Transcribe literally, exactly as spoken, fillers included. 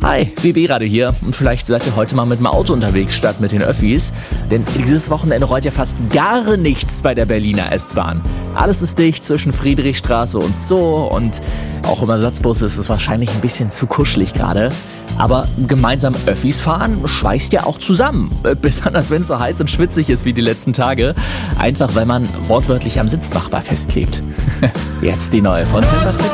Hi, B B-Radio hier und vielleicht seid ihr heute mal mit dem Auto unterwegs statt mit den Öffis, denn dieses Wochenende rollt ja fast gar nichts bei der Berliner S-Bahn. Alles ist dicht zwischen Friedrichstraße und Zoo und auch im Ersatzbus ist es wahrscheinlich ein bisschen zu kuschelig gerade. Aber gemeinsam Öffis fahren schweißt ja auch zusammen, besonders wenn es so heiß und schwitzig ist wie die letzten Tage, einfach weil man wortwörtlich am Sitznachbar festklebt. Jetzt die neue von Center City.